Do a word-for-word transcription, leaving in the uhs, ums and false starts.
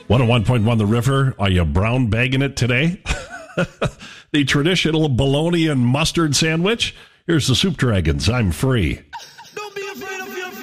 one oh one point one The River. Are you brown bagging it today? The traditional bologna and mustard sandwich. Here's the Soup Dragons. I'm free.